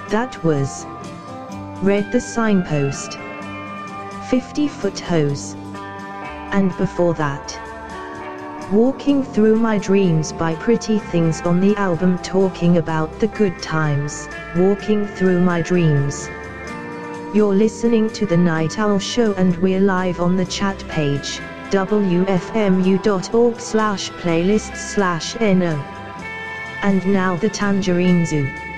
That was Read the Signpost, 50-Foot Hose, and before that, Walking Through My Dreams by Pretty Things on the album Talking About the Good Times, Walking Through My Dreams. You're listening to The Night Owl Show and we're live on the chat page, wfmu.org/playlists/no. And now the Tangerine Zoo.